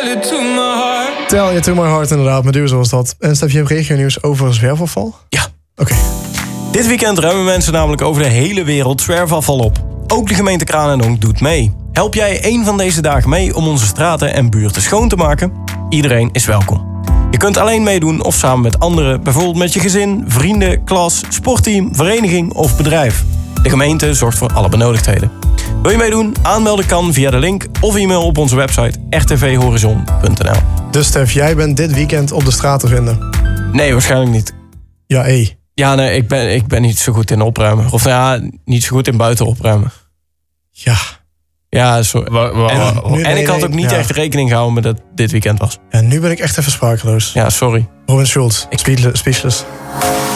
Tell It To My Heart, inderdaad. Met Duo was dat. En Stef, je hebt regio-nieuws over zwerfafval? Ja. Oké. Dit weekend ruimen mensen namelijk over de hele wereld zwerfafval op. Ook de gemeente Kranendonk doet mee. Help jij één van deze dagen mee om onze straten en buurten schoon te maken? Iedereen is welkom. Je kunt alleen meedoen of samen met anderen, bijvoorbeeld met je gezin, vrienden, klas, sportteam, vereniging of bedrijf. De gemeente zorgt voor alle benodigdheden. Wil je meedoen? Aanmelden kan via de link of e-mail op onze website rtvhorizon.nl. Dus Stef, jij bent dit weekend op de straat te vinden? Nee, waarschijnlijk niet. Ja, Ja, nee, ik ben niet zo goed in opruimen. Of ja, niet zo goed in buiten opruimen. Ja. Ja, sorry. En ik had ook niet echt rekening gehouden met dat dit weekend was. Ja, nu ben ik echt even sprakeloos. Ja, sorry. Robin Schulz, speechless.